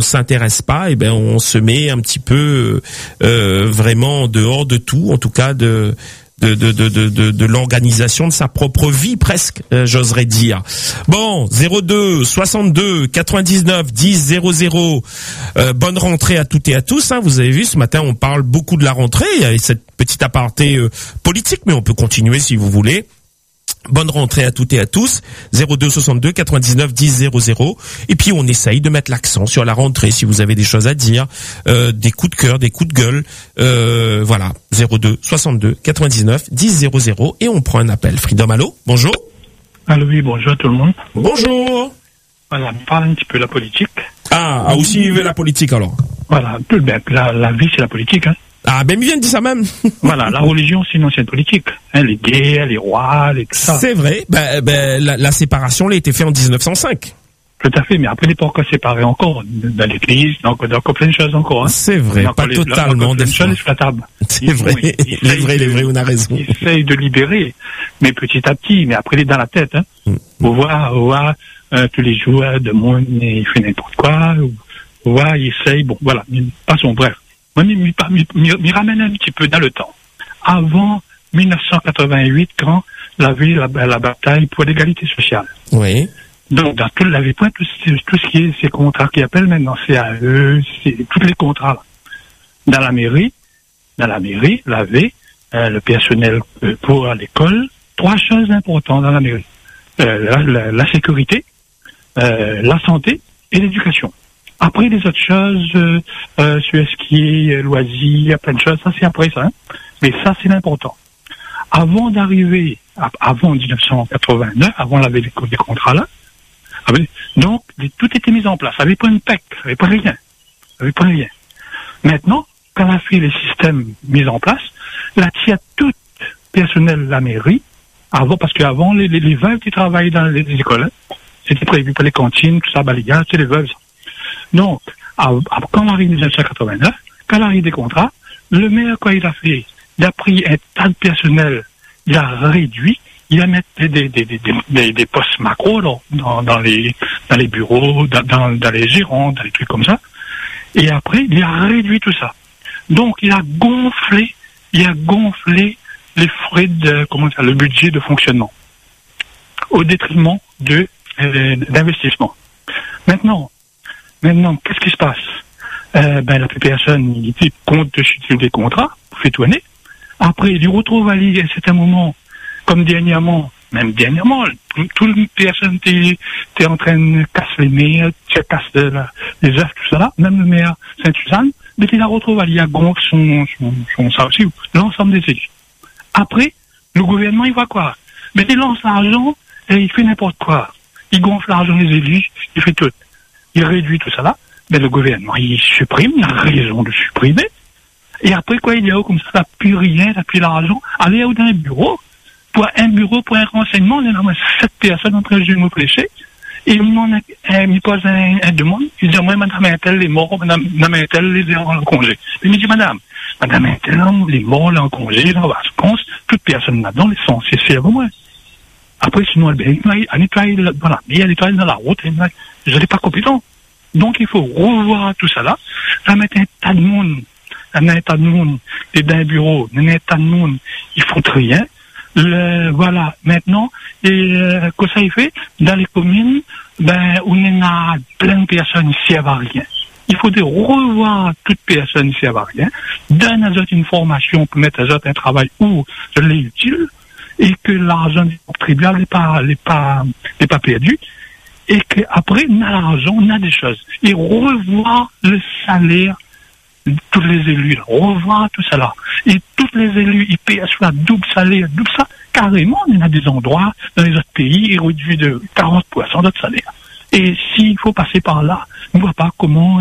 on s'intéresse pas, et ben on se met un petit peu vraiment en dehors de tout, en tout cas de l'organisation de sa propre vie presque, j'oserais dire. Bon, 02 62 99 10 00. Bonne rentrée à toutes et à tous. Vous avez vu, ce matin, on parle beaucoup de la rentrée. Il y a cette petite aparté politique, mais on peut continuer si vous voulez. Bonne rentrée à toutes et à tous. 02 62 99 10 00. Et puis on essaye de mettre l'accent sur la rentrée si vous avez des choses à dire, des coups de cœur, des coups de gueule. Voilà, 02 62 99 10 00. Et on prend un appel. Freedom, allô, bonjour. Allô, oui, bonjour à tout le monde. Bonjour. Voilà, on parle un petit peu de la politique. Ah, aussi il veut la politique alors. Voilà, la vie c'est la politique, hein. Ah, ben, il vient de dire ça même. Voilà, la religion, c'est une ancienne politique. Les gays, les rois, tout ça. C'est vrai. La séparation, elle a été faite en 1905. Tout à fait, mais après, il n'est pas encore séparé encore. Dans l'église, donc plein de choses encore, hein. C'est vrai, pas totalement. Des choses exploitables. C'est vrai. Les vrais, on a raison. Ils essayent de libérer, mais petit à petit, mais après, il est dans la tête, hein. Vous voyez, tous les jours, de monde, il fait n'importe quoi. Vous voyez, il essaye, bon, voilà. Passons, bref. Moi, m'y ramène un petit peu dans le temps. Avant 1988, quand la bataille pour l'égalité sociale. Oui. Donc, dans tout la vie, tout ce qui est ces contrats qu'ils appellent maintenant CAE, tous les contrats là. Dans la mairie, le personnel pour l'école, 3 choses importantes dans la mairie. La sécurité, la santé et l'éducation. Après, les autres choses, sur ce qui est loisirs, plein de choses, ça c'est après ça, hein. Mais ça c'est l'important. Avant d'arriver, avant 1989, avant les contrats là, donc tout était mis en place. Ça n'avait pas une PEC, ça n'avait pas rien. Maintenant, quand on a fait les systèmes mis en place, là, il y a tout personnel de la mairie, parce qu'avant, les veuves qui travaillaient dans les écoles, hein, c'était prévu pour les cantines, tout ça, balayage, c'est les veuves. Donc, quand on arrive en 1989, quand on arrive des contrats, le maire, quoi il a fait? Il a pris un tas de personnel, il a réduit, il a mis des postes macro dans les bureaux, dans les gérants, dans les trucs comme ça. Et après, il a réduit tout ça. Donc, il a gonflé les frais le budget de fonctionnement. Au détriment d'investissement. Maintenant, qu'est-ce qui se passe? La personne, il compte sur des contrats, fait tourner. Après, il retrouve à un certain moment, comme dernièrement, toute les personnes t'es en train de casser les mers, tu casses les œufs, tout ça là, même le maire Saint-Suzanne, mais il la retrouve à l'IA gonfle ça aussi, l'ensemble des élus. Après, le gouvernement, il voit quoi? Mais il lance l'argent et il fait n'importe quoi. Il gonfle l'argent des élus, il fait tout. Il réduit tout ça là, mais le gouvernement, il supprime, il a raison de supprimer. Et après, quoi, il y a comme ça, n'a plus rien, n'a plus l'argent. Allez dans un bureau, pour un renseignement, il y a 7 personnes en train de me flécher, et il pose un demande, il dit, moi, madame Intel est mort, madame Intel est en congé. Il me dit, madame Intel est mort, en congé, en vacances, toute personne là-dedans, les censés faire au moins. Après, sinon, elle nettoie dans la route, je n'ai pas compétent. Donc, il faut revoir tout ça là, ça mettre un tas de monde, dans un bureau, un tas de monde, il faut rien. Voilà, maintenant, que ça y fait, dans les communes, on a plein de personnes qui servent à rien. Il faut revoir toutes personnes qui servent à rien, donner à eux une formation pour mettre à eux un travail où je l'ai utile, et que l'argent du contribuable n'est pas perdu, et qu'après, on a l'argent, on a des choses. Et revoir le salaire de tous les élus, là, revoir tout ça là. Et tous les élus, ils payent soit double salaire, double ça. Carrément, il y a des endroits, dans les autres pays, ils réduisent de 40% d'autres salaires. Et s'il faut passer par là, on ne voit pas comment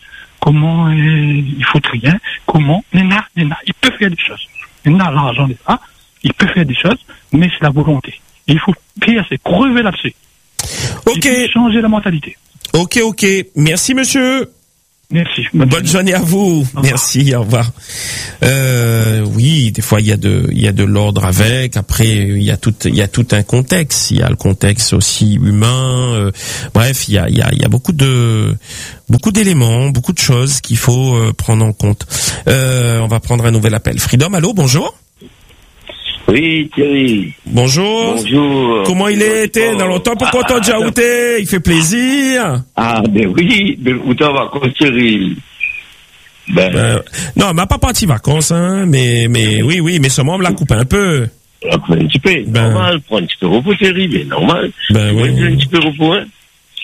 il faut rien, comment, il peut faire des choses. Il a l'argent d'État, il peut faire des choses, mais c'est la volonté. Et il faut faire, c'est crever l'abcès. Ok. Il faut changer la mentalité. Ok. Merci, monsieur. Merci. Bonne journée à vous. Merci, au revoir. Oui, des fois il y a de l'ordre avec. Après il y a tout un contexte. Il y a le contexte aussi humain. Bref, il y a beaucoup d'éléments, beaucoup de choses qu'il faut prendre en compte. On va prendre un nouvel appel. Freedom, allô, bonjour. Oui, Thierry. Bonjour. Bonjour. Comment il était dans longtemps pour qu'on t'en Jaouté? Il fait plaisir. Ah, ben oui, où t'en vacances, Thierry? Non, m'a pas parti vacances, hein, mais oui, mais seulement on me l'a coupé un peu. Un petit peu, normal, prends un petit peu de repos, Thierry, mais normal. Oui. Un petit peu de repos, hein.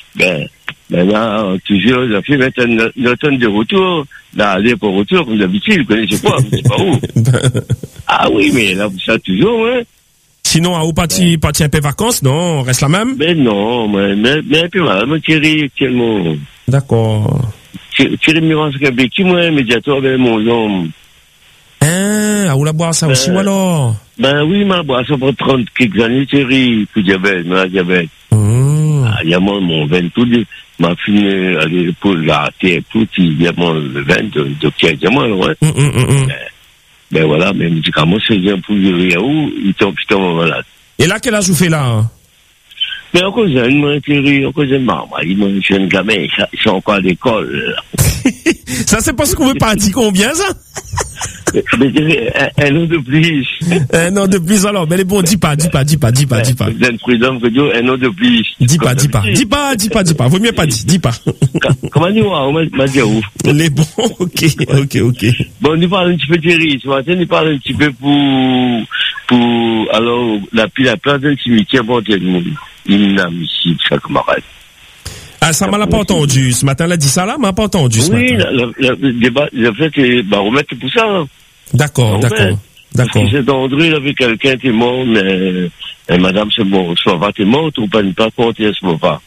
Là, toujours, il a fait mettre une tonne de retour, là, aller pour retour, comme d'habitude, vous connaissez pas, je sais pas où. Ah oui, mais là, ça toujours, hein. Sinon, à où parti un peu vacances, non, on reste la même? Mais non, mais un peu mal, mon Thierry, actuellement. D'accord. Thierry Miran, c'est qu'un qui, moi, médiateur, ben, mon homme. À où la boire, ça aussi, ou alors? Oui, ma boire, ça prend 30 quelques années, Thierry, puis diabète, diabète. Il y a mon 20 tout, ma fille, aller pour la terre, tout, il y a mon 20, docteur, diamant, ouais. Voilà, mais médicaments, c'est bien pour le où, il tombe malade. Et là, quel âge vous faites là? Mais encore jeune, moi, Thierry, encore jeune, maman, il m'a jeune gamin, ils sont encore à l'école. Ça, c'est parce qu'on veut pas dire combien, ça? Mais un an de plus. Un an de plus, alors, mais les bons, dis pas. Freedom, un an de plus. Dis pas. Vaut mieux pas dire, dis pas. Comment dire, on m'a dit où? Les bons, ok. Bon, on parle un petit peu, Thierry. Ce matin, on parle un petit peu pour, alors, la place d'un cimetière, bon, inadmissible, ça, camarade. Ah, ça m'a pas entendu. Ce matin, elle a dit ça là, m'a pas entendu ce matin. Oui, le débat, il a fait, remettre pour ça, hein. D'accord. Parce que c'est André, il avait quelqu'un qui est mort, mais madame, c'est bon, soit va, t'es morte, ou pas compte, elle se voit pas.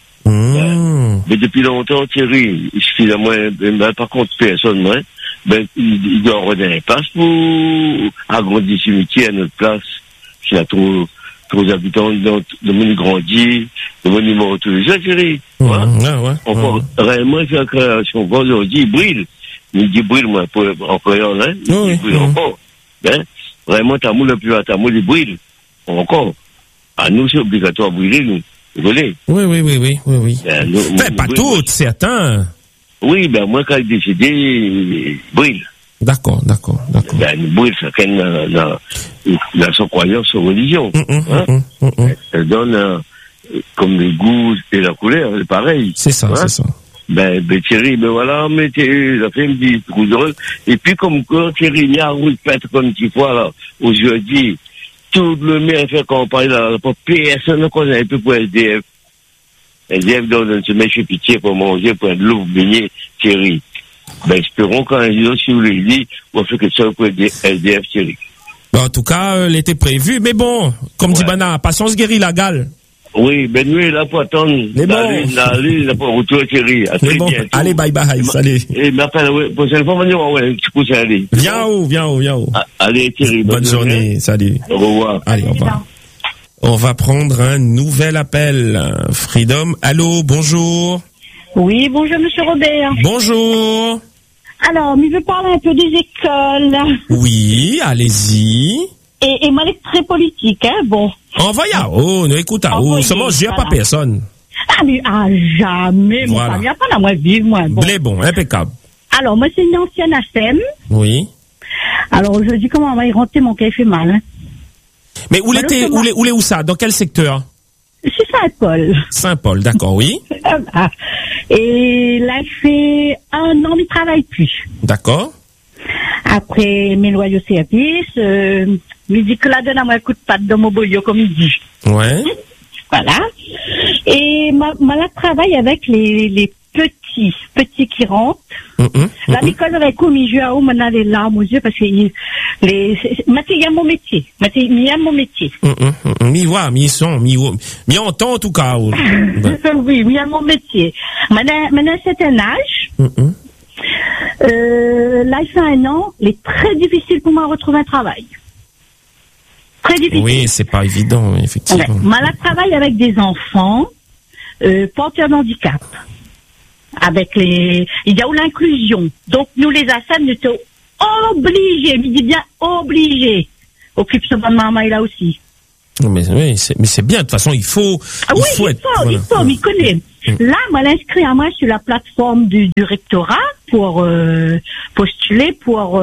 Mais depuis longtemps, Thierry, il suffit de moi, par contre, personne, moi, il doit redonner une place pour agrandir le cimetière à notre place. S'il y a trop d'habitants, de mon grandi, de mon numéro tous les jours, Thierry. Encore, réellement, c'est la création, aujourd'hui, il brille. Il dit brille, moi, en créole, hein. Il brille encore. Vraiment, ta moule, il brille. Encore. À nous, c'est obligatoire de briller, nous. Vous voulez? Oui. Mais pas toutes, certains. Oui, moi, quand il est décédé, il brille. D'accord. Il brille, ça dans son croyance, son religion. Elle donne, comme le goût et la couleur, c'est pareil. C'est ça. Thierry, voilà, mais ça fait une petite heureux. Et puis, comme quoi, Thierry, il y a un route pète comme tu vois, là, aujourd'hui, tout le maire fait campagne, là, pour personne ne connaît un peu pour SDF. SDF donne se met chez pitié pour manger, pour de l'eau, baigner, Thierry. Espérons qu'un jour, si vous le dites, on fait quelque chose pour SDF, Thierry. En tout cas, l'été prévu, mais bon, comme dit Bana, patience guérit la gale. Oui, nous, là, pour attendre. Là, pour retourner, Thierry. Mais bon, allez, bye, salut. Et m'appelle, prochaine fois, tu peux aller. Viens où. Allez, Thierry. Bonne journée, salut. Au revoir. Allez, au revoir. On va prendre un nouvel appel. Freedom, allô, bonjour. Oui, bonjour, monsieur Robert. Bonjour. Alors, je veux parler un peu des écoles. Oui, allez-y. Et moi, elle est très politique, hein, bon. Envoya, nous écoute, seulement, je pas personne. Mais, jamais, voilà. Moi, ça vient pas dans ma vie, moi. Bon, impeccable. Alors, moi, c'est une ancienne ASEM. Oui. Alors, je dis comment on va y rentrer, mon cas, il fait mal, hein. Mais où ça? Dans quel secteur? C'est Saint-Paul. Saint-Paul, d'accord, oui. Et là, il fait 1 an, il travaille plus. D'accord. Après, mes loyaux services, il dit que là, donne à moi un coup de patte dans mon boyau, comme il dit. Ouais. Voilà. Et là, travaille avec les petits qui rentrent. Là, l'école aurait commis, je vais maintenant les larmes aux yeux parce que il y a mon métier. Il y a mon métier. Mi entend en tout cas. Oui, il y a mon métier. Maintenant, c'est un âge. Là, il fait 1 an. Il est très difficile pour moi de retrouver un travail. Très difficile. Oui, c'est pas évident, effectivement. Là, travaille avec des enfants porteurs de handicap. il y a l'inclusion. Donc, nous, les ASEM, nous sommes obligés, je dis bien obligés. Occupe ce bon maman, là aussi. Mais c'est bien. De toute façon, il faut m'y connaît. Là, moi, l'inscrit à moi sur la plateforme du rectorat pour postuler pour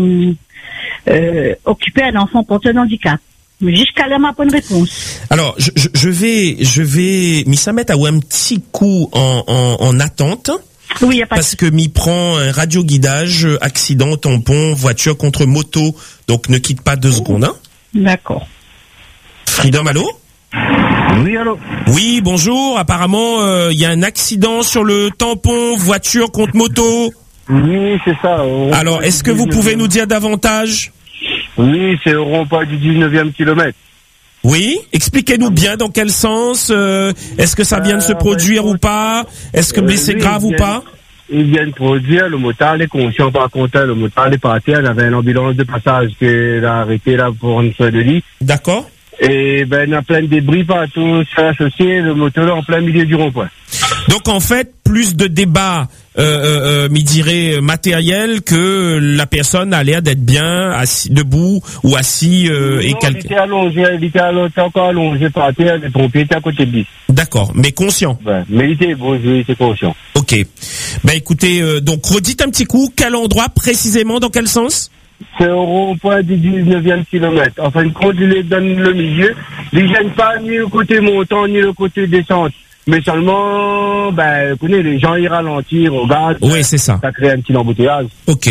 occuper un enfant porteur de handicap. Mais jusqu'à là, ma bonne réponse. Alors, je vais m'y mettre à un petit coup en attente. Oui, y a pas parce que m'y prend un radioguidage, accident, tampon, voiture contre moto. Donc, ne quitte pas 2 secondes, hein. D'accord. Freedom, allô? Oui, allô? Oui, bonjour. Apparemment, il y a un accident sur le tampon, voiture contre moto. Oui, c'est ça. Alors, est-ce que vous pouvez nous dire davantage? Oui, c'est au rond-point du 19e kilomètre. Oui, expliquez-nous bien dans quel sens. Est-ce que ça vient de se produire ou pas? Est-ce que blessé grave ou pas? Il vient de produire, le motard est conscient, par contre, le motard est parti, il avait une ambulance de passage qui a arrêté là pour une soin de lit. D'accord. Et il y a plein de débris partout sur la chaussée, le moteur en plein milieu du rond-point. Donc en fait, plus de débats, m'y dirais matériel que la personne a l'air d'être bien assis, debout ou assis et quelqu'un. Il était encore allongé par terre, les pompiers étaient à côté de lui. D'accord, mais conscient. Ouais, mais il était bon, il était conscient. Ok. Ben écoutez, donc redites un petit coup, quel endroit précisément, dans quel sens? C'est au rond-point du 19e kilomètre. En fin de compte, il est dans le milieu. Il ne gêne pas ni le côté montant, ni le côté descente. Mais seulement, écoutez, les gens, ils ralentirent, regardent. Oui, c'est ça. Ça crée un petit embouteillage. Ok.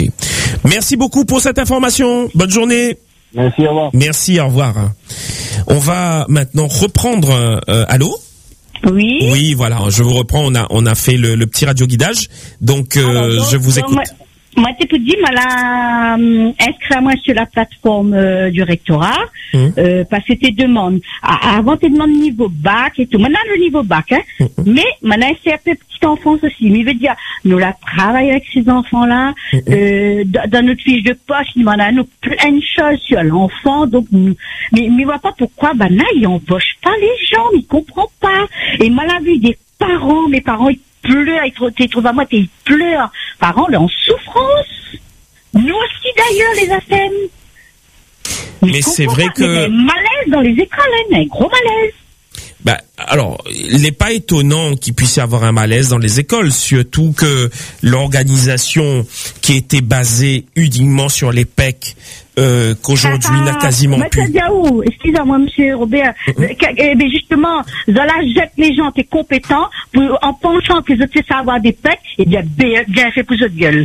Merci beaucoup pour cette information. Bonne journée. Merci, au revoir. Merci, au revoir. On va maintenant reprendre, allô? Oui. Oui, voilà, je vous reprends. On a fait le petit radioguidage. Donc, je vous écoute. Moi, tu peux dire, inscris-moi sur la plateforme du rectorat, parce que tes demandes, avant tes demandes niveau bac et tout, maintenant le niveau bac, hein, mais maintenant c'est un peu petite enfance aussi, mais il veut dire, nous la travaillons avec ces enfants-là, dans notre fiche de poche, nous avons plein de choses sur l'enfant, donc, mais voit pas pourquoi, là, ils embauchent pas les gens, ils comprennent pas, et moi, la vu des parents, mes parents, ils pleurent, ils trouvent à moi, ils pleurent. Parents, là, en souffrance. Nous aussi, d'ailleurs, les ASEM. Mais c'est vrai que... Il y a un malaise dans les écoles, il y a un gros malaise. Alors, il n'est pas étonnant qu'il puisse y avoir un malaise dans les écoles, surtout que l'organisation qui était basée uniquement sur les PEC, qu'aujourd'hui n'a quasiment plus. Excusez-moi, monsieur Robert. Mais justement, Zola jette les gens, t'es compétents, en pensant que les autres savent avoir des PEC, et bien fait pour votre gueule.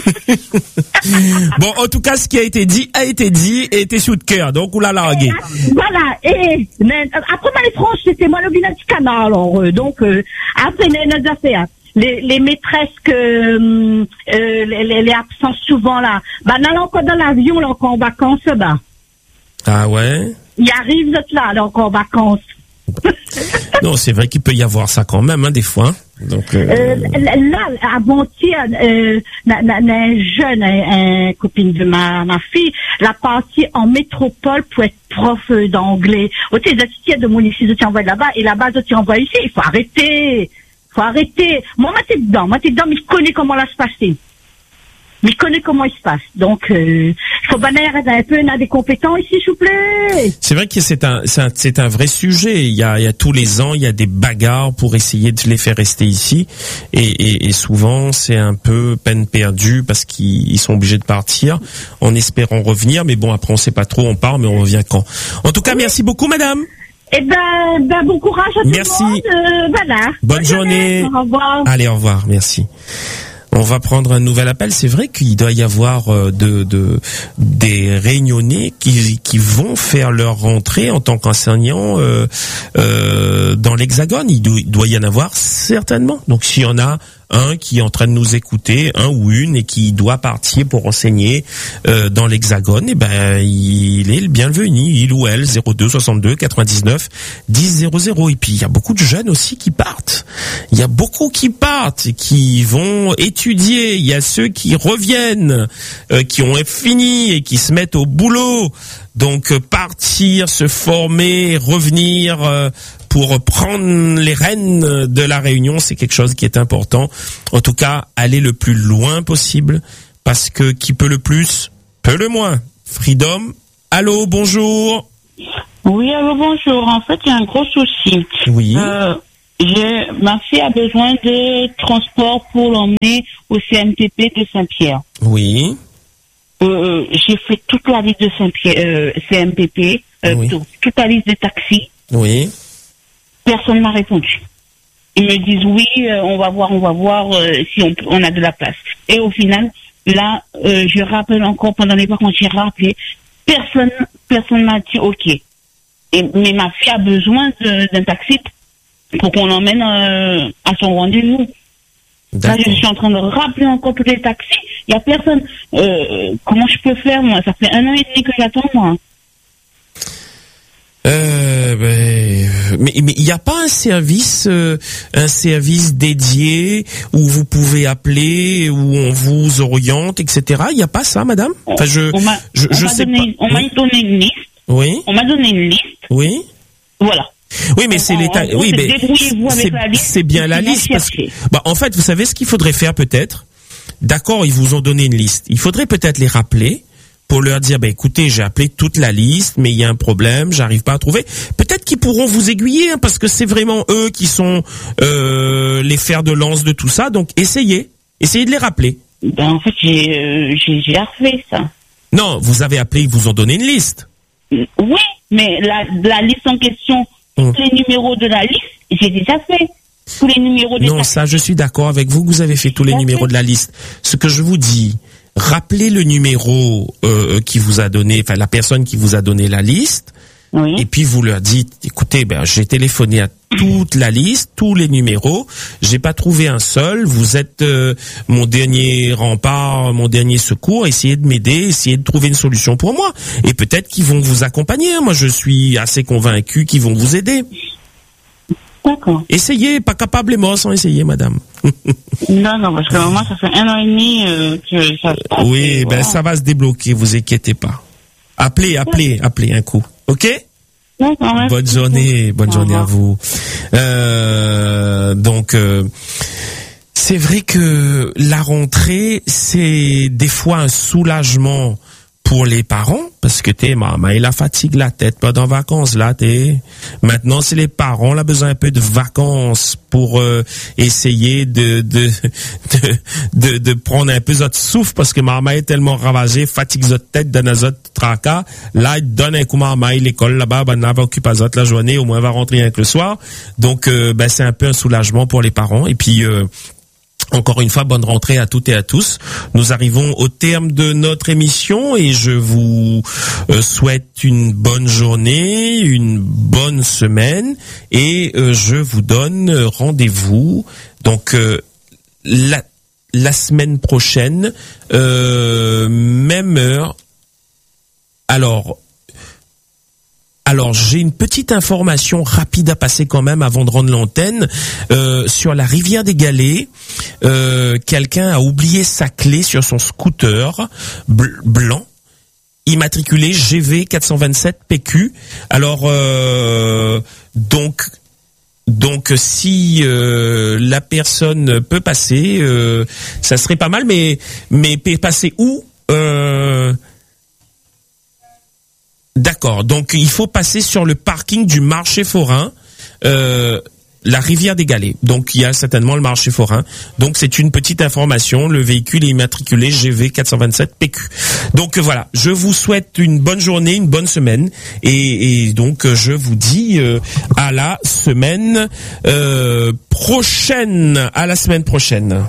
Bon, en tout cas, ce qui a été dit et était sous de cœur, donc on l'a largué. Voilà, après les franches, c'était moi le bilan du canard, alors, après nos affaires. Les maîtresses que les absents souvent là, là encore dans l'avion, là encore en vacances, Ah ouais. Ils arrivent là encore en vacances. Non, c'est vrai qu'il peut y avoir ça quand même, hein, des fois. Hein. Donc là, avant-hier, un jeune, un copine de ma fille, la partie en métropole pour être prof d'anglais. Au tu sais, de mon ici, je t'envoie là-bas, et là-bas, je t'envoie ici. Il faut arrêter. Moi, t'es dedans, mais je connais comment là se passer. Mais je connais comment il se passe. Donc, il faut un peu, on a des compétents ici, s'il vous plaît. C'est vrai que c'est un vrai sujet. Il y a tous les ans, il y a des bagarres pour essayer de les faire rester ici. Et souvent, c'est un peu peine perdue parce qu'ils sont obligés de partir en espérant revenir. Mais bon, après, on sait pas trop, on part, mais on revient quand. En tout cas, merci beaucoup, madame. Bon courage à tout merci. Le monde. Voilà. Bonne journée. Au revoir. Allez, au revoir. Merci. On va prendre un nouvel appel. C'est vrai qu'il doit y avoir des réunionnais qui vont faire leur rentrée en tant qu'enseignants dans l'Hexagone. Il doit y en avoir certainement. Donc s'il y en a un qui est en train de nous écouter, un ou une, et qui doit partir pour enseigner dans l'Hexagone, il est le bienvenu, il ou elle, 02 62 99 10 00. Et puis il y a beaucoup de jeunes aussi qui partent. Il y a beaucoup qui partent, qui vont étudier. Il y a ceux qui reviennent, qui ont fini et qui se mettent au boulot. Donc partir, se former, revenir pour prendre les rênes de la réunion, c'est quelque chose qui est important. En tout cas, aller le plus loin possible, parce que qui peut le plus, peut le moins. Freedom, allô, bonjour. Oui, allô, bonjour. En fait, il y a un gros souci. Oui. Ma fille a besoin de transport pour l'emmener au CMTP de Saint-Pierre. Oui. J'ai fait toute la liste de Saint-Pierre, CMPP, Oui. toute la liste des taxis. Oui. Personne m'a répondu. Ils me disent oui, on va voir si on a de la place. Et au final, là, je rappelle encore pendant les vacances, j'ai rappelé, personne m'a dit ok. Mais ma fille a besoin d'un taxi pour qu'on l'emmène à son rendez-vous. Là, je suis en train de rappeler encore tous les taxis. Il n'y a personne. Comment je peux faire, moi? Ça fait 1 an et demi que j'attends, moi. Mais il n'y a pas un service dédié où vous pouvez appeler, où on vous oriente, etc. Il n'y a pas ça, madame? Enfin, On m'a donné une liste. Oui. On m'a donné une liste. Oui. Voilà. Oui, mais c'est l'état. Oui, mais c'est bien la liste parce que, en fait, vous savez ce qu'il faudrait faire peut-être. D'accord, ils vous ont donné une liste. Il faudrait peut-être les rappeler pour leur dire, écoutez, j'ai appelé toute la liste, mais il y a un problème, j'arrive pas à trouver. Peut-être qu'ils pourront vous aiguiller, hein, parce que c'est vraiment eux qui sont les fers de lance de tout ça. Donc, essayez de les rappeler. En fait, j'ai refait ça. Non, vous avez appelé, ils vous ont donné une liste. Oui, mais la liste en question. Tous les numéros de la liste, j'ai déjà fait. Tous les numéros de Non, ça, je suis d'accord avec vous que vous avez fait tous les numéros de la liste. Ce que je vous dis, rappelez le numéro qui vous a donné, enfin la personne qui vous a donné la liste, oui. Et puis vous leur dites, écoutez, j'ai téléphoné à toute la liste, tous les numéros, j'ai pas trouvé un seul, vous êtes mon dernier rempart, mon dernier secours, essayez de m'aider, essayez de trouver une solution pour moi. Et peut-être qu'ils vont vous accompagner, moi je suis assez convaincu qu'ils vont vous aider. D'accord. Essayez, pas capable et mort sans essayer, madame. Non, parce que moi ça fait 1 an et demi que ça se passe. Oui, voilà. Ça va se débloquer, vous inquiétez pas. Appelez un coup, ok? Bonne journée à vous. Donc, c'est vrai que la rentrée, c'est des fois un soulagement pour les parents, parce que maman, il a fatigue la tête pendant vacances, là, Maintenant, c'est les parents, là, besoin un peu de vacances pour essayer de prendre un peu votre souffle, parce que maman est tellement ravagée, fatigue votre tête, donne à votre tracas. Là, il donne un coup maman, l'école là-bas, on va occuper à la journée, au moins va rentrer avec le soir. Donc, c'est un peu un soulagement pour les parents. Et puis, encore une fois, bonne rentrée à toutes et à tous. Nous arrivons au terme de notre émission et je vous souhaite une bonne journée, une bonne semaine et je vous donne rendez-vous donc la semaine prochaine, même heure. Alors, j'ai une petite information rapide à passer quand même avant de rendre l'antenne. Sur la rivière des Galets, quelqu'un a oublié sa clé sur son scooter blanc, immatriculé GV 427 PQ. Alors, donc si la personne peut passer, ça serait pas mal, mais peut passer où? D'accord, donc il faut passer sur le parking du marché forain, la rivière des Galets. Donc il y a certainement le marché forain. Donc c'est une petite information, le véhicule est immatriculé GV 427 PQ. Donc voilà, je vous souhaite une bonne journée, une bonne semaine et donc je vous dis à la semaine prochaine. À la semaine prochaine.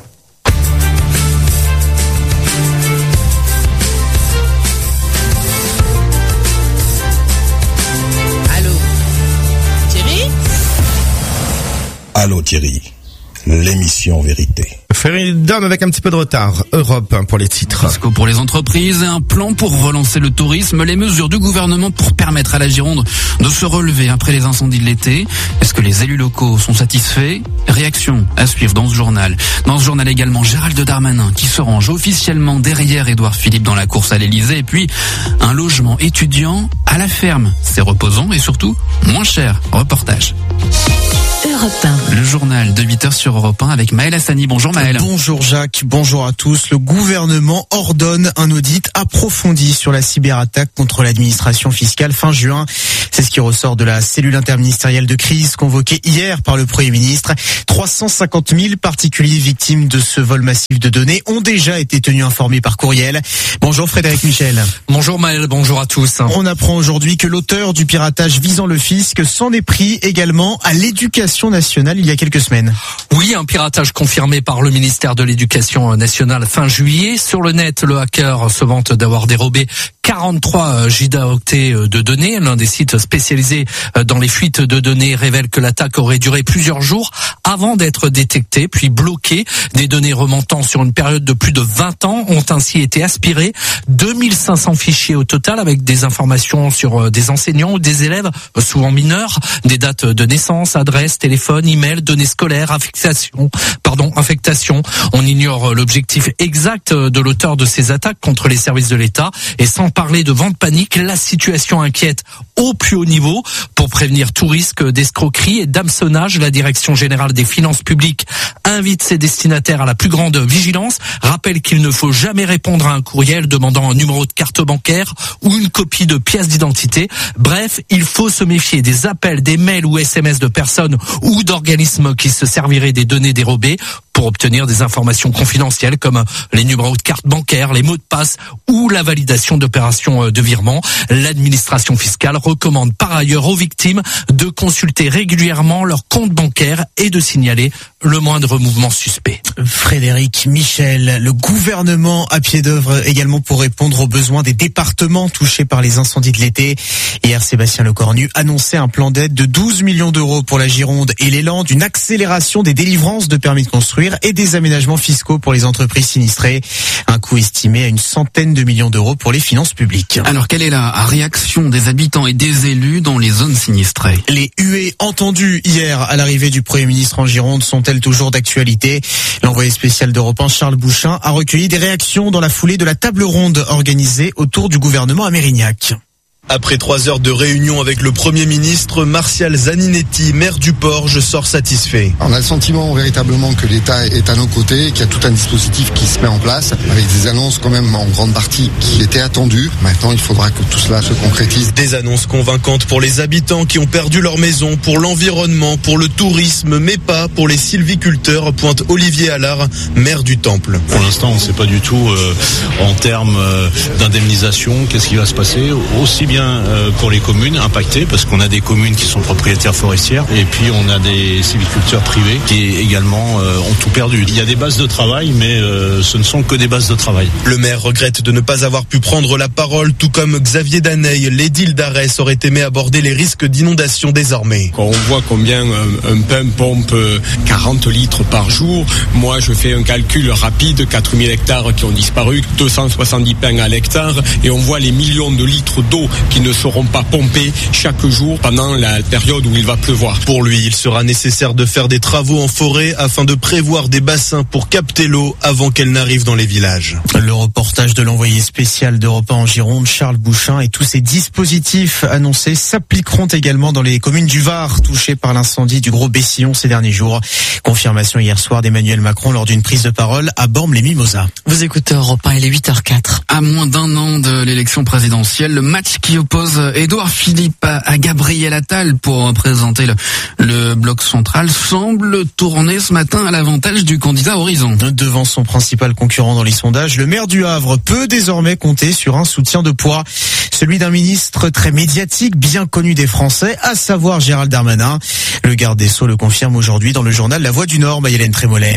Allô Thierry, l'émission Vérité. Freedom avec un petit peu de retard. Europe pour les titres. Fiscaux pour les entreprises et un plan pour relancer le tourisme. Les mesures du gouvernement pour permettre à la Gironde de se relever après les incendies de l'été. Est-ce que les élus locaux sont satisfaits? Réaction à suivre dans ce journal. Dans ce journal également, Gérald Darmanin qui se range officiellement derrière Édouard Philippe dans la course à l'Elysée. Et puis, un logement étudiant à la ferme. C'est reposant et surtout moins cher. Reportage. Europe 1. Le journal de 8h sur Europe 1 avec Maël Hassani. Bonjour Maël. Bonjour Jacques, bonjour à tous. Le gouvernement ordonne un audit approfondi sur la cyberattaque contre l'administration fiscale fin juin. C'est ce qui ressort de la cellule interministérielle de crise convoquée hier par le Premier ministre. 350 000 particuliers victimes de ce vol massif de données ont déjà été tenus informés par courriel. Bonjour Frédéric Michel. Bonjour Maël, bonjour à tous. On apprend aujourd'hui que l'auteur du piratage visant le fisc s'en est pris également à l'éducation nationale il y a quelques semaines. Oui, un piratage confirmé par le ministère de l'Éducation nationale fin juillet. Sur le net, le hacker se vante d'avoir dérobé 43 gigaoctets de données. L'un des sites spécialisés dans les fuites de données révèle que l'attaque aurait duré plusieurs jours avant d'être détectée, puis bloquée. Des données remontant sur une période de plus de 20 ans ont ainsi été aspirées. 2500 fichiers au total avec des informations sur des enseignants ou des élèves, souvent mineurs, des dates de naissance, adresse, téléphone, email, données scolaires, affectation. On ignore l'objectif exact de l'auteur de ces attaques contre les services de l'État et sans parler de vente panique, la situation inquiète au plus haut niveau. Pour prévenir tout risque d'escroquerie et d'hameçonnage, la Direction générale des finances publiques invite ses destinataires à la plus grande vigilance. Rappelle qu'il ne faut jamais répondre à un courriel demandant un numéro de carte bancaire ou une copie de pièce d'identité. Bref, il faut se méfier des appels, des mails ou SMS de personnes ou d'organismes qui se serviraient des données dérobées pour obtenir des informations confidentielles comme les numéros de carte bancaire, les mots de passe ou la validation d'opérations de virement. L'administration fiscale recommande par ailleurs aux victimes de consulter régulièrement leur compte bancaire et de signaler le moindre mouvement suspect. Frédéric Michel, le gouvernement à pied d'œuvre également pour répondre aux besoins des départements touchés par les incendies de l'été. Hier, Sébastien Lecornu annonçait un plan d'aide de 12 millions d'euros pour la Gironde et les Landes, une accélération des délivrances de permis de construire et des aménagements fiscaux pour les entreprises sinistrées. Un coût estimé à une centaine de millions d'euros pour les finances publiques. Alors, quelle est la réaction des habitants et des élus dans les zones sinistrées? Les huées entendues hier à l'arrivée du Premier ministre en Gironde sont-elles toujours d'actualité? L'envoyé spécial d'Europe 1, Charles Bouchin, a recueilli des réactions dans la foulée de la table ronde organisée autour du gouvernement à Mérignac. Après 3 heures de réunion avec le Premier ministre, Martial Zaninetti, maire du Porge, sort satisfait. On a le sentiment véritablement que l'État est à nos côtés, qu'il y a tout un dispositif qui se met en place, avec des annonces quand même en grande partie qui étaient attendues. Maintenant, il faudra que tout cela se concrétise. Des annonces convaincantes pour les habitants qui ont perdu leur maison, pour l'environnement, pour le tourisme, mais pas pour les sylviculteurs, pointe Olivier Allard, maire du Temple. Pour l'instant, on ne sait pas du tout en termes d'indemnisation, qu'est-ce qui va se passer, aussi bien pour les communes impactées, parce qu'on a des communes qui sont propriétaires forestières, et puis on a des sylviculteurs privés qui également ont tout perdu. Il y a des bases de travail, mais ce ne sont que des bases de travail. Le maire regrette de ne pas avoir pu prendre la parole, tout comme Xavier Daneil. L'édile d'Arès aurait aimé aborder les risques d'inondation désormais. Quand on voit combien un pain pompe 40 litres par jour, moi je fais un calcul rapide, 4000 hectares qui ont disparu, 270 pains à l'hectare, et on voit les millions de litres d'eau qui ne seront pas pompés chaque jour pendant la période où il va pleuvoir. Pour lui, il sera nécessaire de faire des travaux en forêt afin de prévoir des bassins pour capter l'eau avant qu'elle n'arrive dans les villages. Le reportage de l'envoyé spécial d'Europe 1 en Gironde, Charles Bouchin, et tous ces dispositifs annoncés s'appliqueront également dans les communes du Var touchées par l'incendie du Gros Bessillon ces derniers jours. Confirmation hier soir d'Emmanuel Macron lors d'une prise de parole à Bormes-les-Mimosas. Vous écoutez Europe 1, il est 8h04. À moins d'1 an de l'élection présidentielle, le match qui oppose Édouard Philippe à Gabriel Attal pour présenter le bloc central semble tourner ce matin à l'avantage du candidat Horizon. Devant son principal concurrent dans les sondages, le maire du Havre peut désormais compter sur un soutien de poids, celui d'un ministre très médiatique, bien connu des Français, à savoir Gérald Darmanin. Le garde des Sceaux le confirme aujourd'hui dans le journal La Voix du Nord, Mayhélène Trémollet.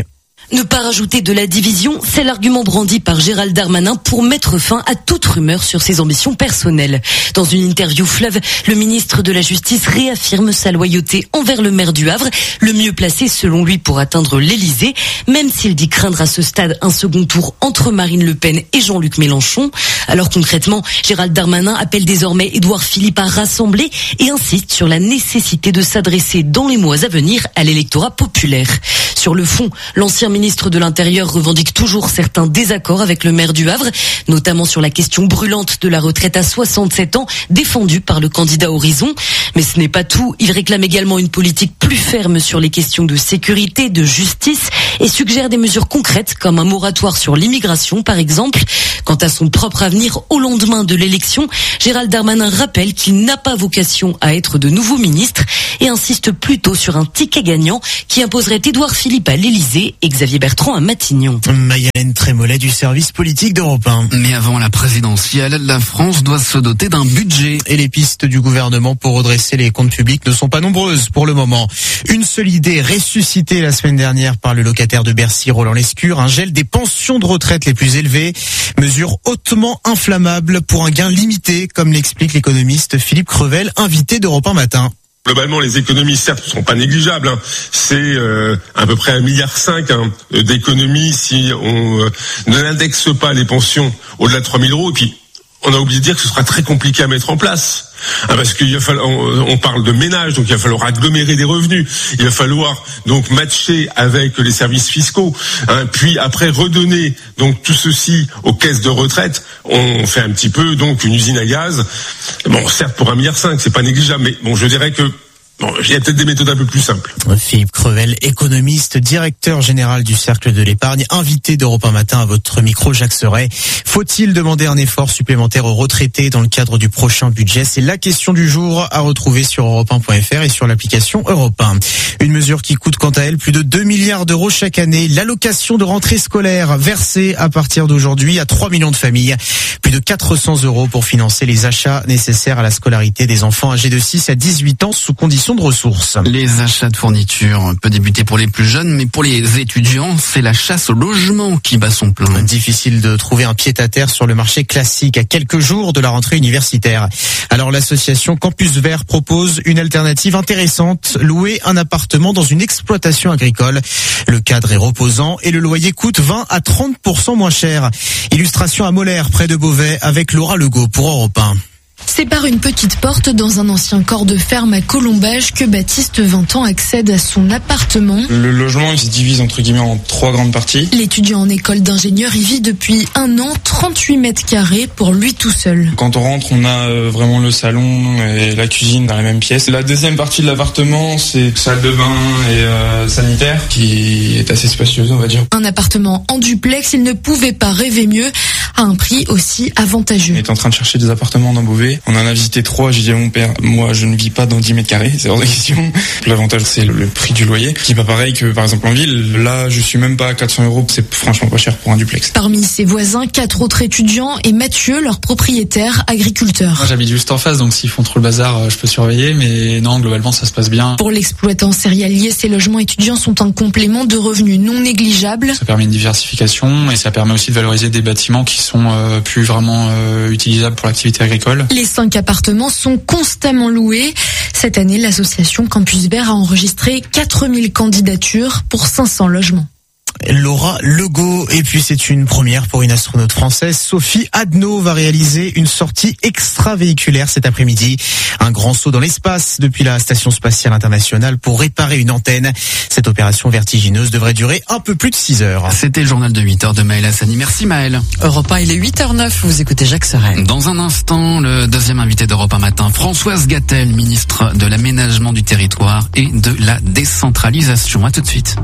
Ne pas rajouter de la division, c'est l'argument brandi par Gérald Darmanin pour mettre fin à toute rumeur sur ses ambitions personnelles. Dans une interview Fleuve, le ministre de la Justice réaffirme sa loyauté envers le maire du Havre, le mieux placé selon lui pour atteindre l'Elysée, même s'il dit craindre à ce stade un second tour entre Marine Le Pen et Jean-Luc Mélenchon. Alors concrètement, Gérald Darmanin appelle désormais Édouard Philippe à rassembler et insiste sur la nécessité de s'adresser dans les mois à venir à l'électorat populaire. Sur le fond, l'ancien ministre de l'Intérieur revendique toujours certains désaccords avec le maire du Havre, notamment sur la question brûlante de la retraite à 67 ans, défendue par le candidat Horizon. Mais ce n'est pas tout. Il réclame également une politique plus ferme sur les questions de sécurité, de justice et suggère des mesures concrètes comme un moratoire sur l'immigration, par exemple. Quant à son propre avenir au lendemain de l'élection, Gérald Darmanin rappelle qu'il n'a pas vocation à être de nouveau ministre et insiste plutôt sur un ticket gagnant qui imposerait Édouard Philippe à l'Elysée et Xavier Bertrand à Matignon. Maïlène Trémollet du service politique d'Europe 1. Mais avant la présidentielle, la France doit se doter d'un budget. Et les pistes du gouvernement pour redresser les comptes publics ne sont pas nombreuses pour le moment. Une seule idée ressuscitée la semaine dernière par le locataire de Bercy, Roland Lescure, un gel des pensions de retraite les plus élevées. Mesure hautement inflammable pour un gain limité, comme l'explique l'économiste Philippe Crevel, invité d'Europe 1 matin. Globalement, les économies, certes, ne sont pas négligeables. C'est à peu près 1,5 milliard d'économies si on ne n'indexe pas les pensions au-delà de 3 000 euros. Et puis, on a oublié de dire que ce sera très compliqué à mettre en place. Parce qu'il va falloir, on parle de ménage, donc il va falloir agglomérer des revenus. Il va falloir donc matcher avec les services fiscaux. Puis après redonner donc tout ceci aux caisses de retraite. On fait un petit peu donc une usine à gaz. Bon, certes pour 1,5 milliard, c'est pas négligeable, mais bon, je dirais que il y a peut-être des méthodes un peu plus simples. Philippe Crevel, économiste, directeur général du Cercle de l'épargne, invité d'Europe 1 matin à votre micro, Jacques Serret. Faut-il demander un effort supplémentaire aux retraités dans le cadre du prochain budget? C'est la question du jour à retrouver sur europe1.fr et sur l'application Europe 1. Une mesure qui coûte quant à elle plus de 2 milliards d'euros chaque année. L'allocation de rentrée scolaire versée à partir d'aujourd'hui à 3 millions de familles. Plus de 400 euros pour financer les achats nécessaires à la scolarité des enfants âgés de 6 à 18 ans sous conditions de ressources. Les achats de fournitures peuvent débuter pour les plus jeunes, mais pour les étudiants, c'est la chasse au logement qui bat son plein. Difficile de trouver un pied-à-terre sur le marché classique à quelques jours de la rentrée universitaire. Alors l'association Campus Vert propose une alternative intéressante, louer un appartement dans une exploitation agricole. Le cadre est reposant et le loyer coûte 20 à 30% moins cher. Illustration à Molaire, près de Beauvais, avec Laura Legault pour Europe 1. C'est par une petite porte dans un ancien corps de ferme à Colombage que Baptiste, 20 ans, accède à son appartement. Le logement, il se divise entre guillemets en 3 grandes parties. L'étudiant en école d'ingénieur y vit depuis 1 an, 38 mètres carrés pour lui tout seul. Quand on rentre, on a vraiment le salon et la cuisine dans la même pièce. La deuxième partie de l'appartement, c'est salle de bain et sanitaire, qui est assez spacieuse, on va dire. Un appartement en duplex, il ne pouvait pas rêver mieux, à un prix aussi avantageux. On est en train de chercher des appartements dans Beauvais. On en a visité 3, j'ai dit à mon père, moi je ne vis pas dans 10 mètres carrés, c'est hors de question. L'avantage c'est le prix du loyer, qui est pas pareil que par exemple en ville. Là je suis même pas à 400 euros, c'est franchement pas cher pour un duplex. Parmi ses voisins, 4 autres étudiants et Mathieu, leur propriétaire agriculteur. Moi j'habite juste en face, donc s'ils font trop le bazar, je peux surveiller, mais non, globalement ça se passe bien. Pour l'exploitant céréalier, ces logements étudiants sont un complément de revenus non négligeable. Ça permet une diversification et ça permet aussi de valoriser des bâtiments qui sont plus vraiment utilisables pour l'activité agricole. Les 5 appartements sont constamment loués. Cette année, l'association Campus Vert a enregistré 4000 candidatures pour 500 logements. Laura Legault. Et puis c'est une première pour une astronaute française. Sophie Adno va réaliser une sortie extravéhiculaire cet après-midi. Un grand saut dans l'espace depuis la Station Spatiale Internationale pour réparer une antenne. Cette opération vertigineuse devrait durer un peu plus de 6 heures. C'était le journal de 8h de Maëlle Hassani. Merci Maëlle. Europe 1, il est 8h09, vous écoutez Jacques Serret. Dans un instant, le deuxième invité d'Europe 1 matin, Françoise Gatel, ministre de l'Aménagement du Territoire et de la Décentralisation. À tout de suite.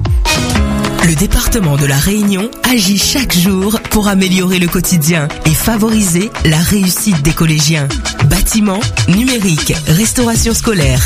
Le département de la Réunion agit chaque jour pour améliorer le quotidien et favoriser la réussite des collégiens. Bâtiments, numérique, restauration scolaire,